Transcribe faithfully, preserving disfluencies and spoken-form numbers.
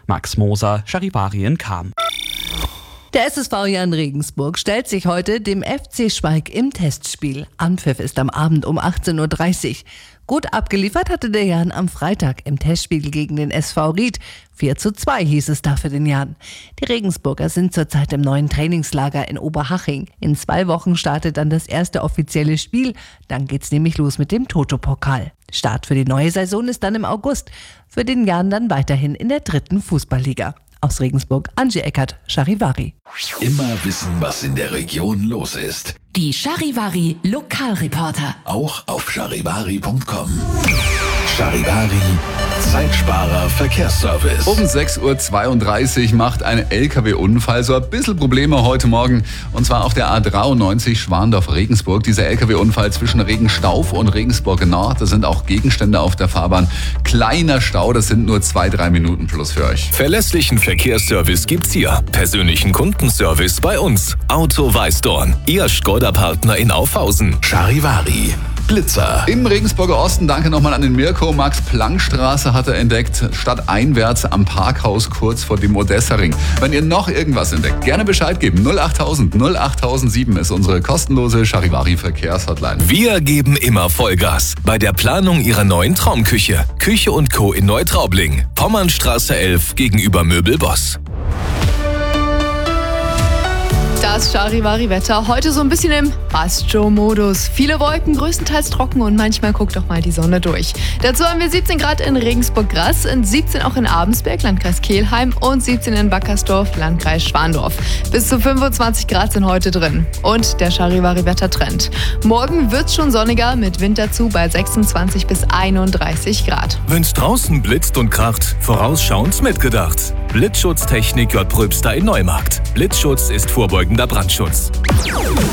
Max Moser, Charivari in Cham. Der S S V Jahn Regensburg stellt sich heute dem F C Schweig im Testspiel. Anpfiff ist am Abend um achtzehn Uhr dreißig. Gut abgeliefert hatte der Jahn am Freitag im Testspiel gegen den S V Ried. vier zu zwei hieß es da für den Jahn. Die Regensburger sind zurzeit im neuen Trainingslager in Oberhaching. In zwei Wochen startet dann das erste offizielle Spiel. Dann geht's nämlich los mit dem Toto-Pokal. Start für die neue Saison ist dann im August. Für den Jahn dann weiterhin in der dritten Fußballliga. Aus Regensburg, Angie Eckert, Charivari. Immer wissen, was in der Region los ist. Die Charivari Lokalreporter. Auch auf charivari punkt com. Charivari, Zeitsparer Verkehrsservice. Um sechs Uhr zweiunddreißig macht ein L K W-Unfall so ein bisschen Probleme heute Morgen. Und zwar auf der A dreiundneunzig Schwandorf-Regensburg. Dieser L K W-Unfall zwischen Regenstauf und Regensburg Nord. Da sind auch Gegenstände auf der Fahrbahn. Kleiner Stau, das sind nur zwei, drei Minuten plus für euch. Verlässlichen Verkehrsservice gibt's hier. Persönlichen Kundenservice bei uns. Auto Weißdorn. Ihr Skoda-Partner in Aufhausen. Charivari. Blitzer. Im Regensburger Osten, danke nochmal an den Mirko, Max-Planck-Straße hat er entdeckt, stadteinwärts am Parkhaus kurz vor dem Odessa-Ring. Wenn ihr noch irgendwas entdeckt, gerne Bescheid geben. null achttausend null achttausendsieben ist unsere kostenlose Charivari-Verkehrshotline. Wir geben immer Vollgas bei der Planung Ihrer neuen Traumküche. Küche und Co. in Neutraubling. Pommernstraße elf gegenüber Möbelboss. Das Charivari-Wetter heute so ein bisschen im Pascho-Modus. Viele Wolken, größtenteils trocken und manchmal guckt auch mal die Sonne durch. Dazu haben wir siebzehn Grad in Regensburg-Grass, siebzehn auch in Abensberg, Landkreis Kelheim und siebzehn in Wackersdorf, Landkreis Schwandorf. Bis zu fünfundzwanzig Grad sind heute drin. Und der Charivari-Wettertrend. Morgen wird's schon sonniger mit Wind dazu bei sechsundzwanzig bis einunddreißig Grad. Wenn's draußen blitzt und kracht, vorausschauend mitgedacht. Blitzschutztechnik J. Pröbster in Neumarkt. Blitzschutz ist vorbeugender Brandschutz.